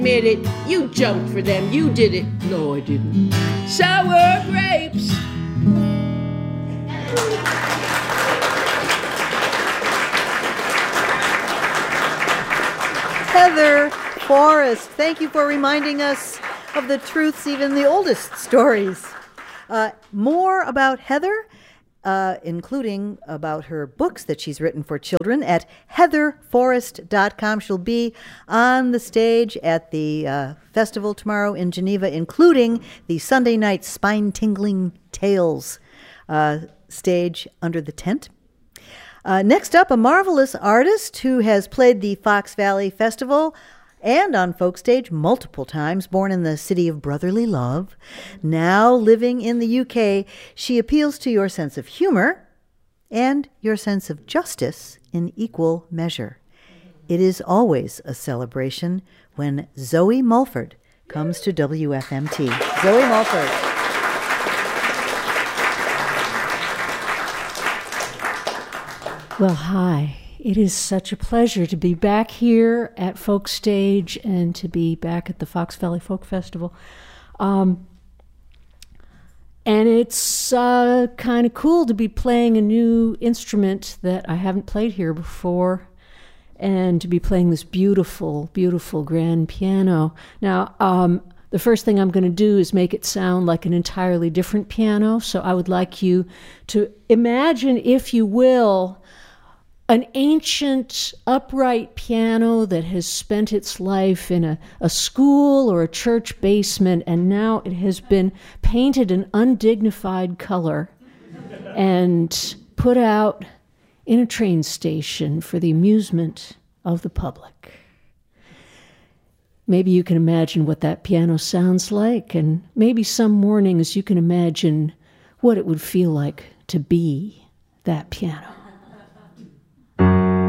Admit it, you jumped for them, you did it. No, I didn't. Sour grapes. Heather Forrest, thank you for reminding us of the truths, even the oldest stories. More about Heather, including about her books that she's written for children at heatherforrest.com. She'll be on the stage at the festival tomorrow in Geneva, including the Sunday night spine-tingling tales stage under the tent. Next up, a marvelous artist who has played the Fox Valley Festival and on Folk Stage multiple times, born in the city of brotherly love. Now living in the UK, she appeals to your sense of humor and your sense of justice in equal measure. It is always a celebration when Zoe Mulford comes to WFMT. Zoe Mulford. Well, hi. It is such a pleasure to be back here at Folk Stage and to be back at the Fox Valley Folk Festival. And it's kind of cool to be playing a new instrument that I haven't played here before and to be playing this beautiful, beautiful grand piano. Now, the first thing I'm going to do is make it sound like an entirely different piano. So I would like you to imagine, if you will, an ancient upright piano that has spent its life in a school or a church basement, and now it has been painted an undignified color and put out in a train station for the amusement of the public. Maybe you can imagine what that piano sounds like, and maybe some mornings you can imagine what it would feel like to be that piano.